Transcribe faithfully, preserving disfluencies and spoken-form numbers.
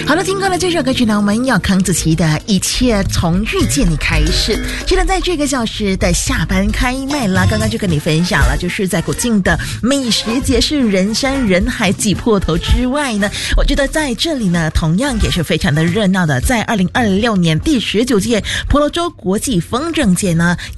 好了，听过了这首歌曲呢，我们有康子琪的《一切从遇见你开始》。现在在这个小时的下班开麦啦，刚刚就跟你分享了，就是在国境的美食节是人山人海挤破头之外呢，我觉得在这里呢，同样也是非常的热闹的。在二零二六年第十九届婆罗洲国际风筝节呢，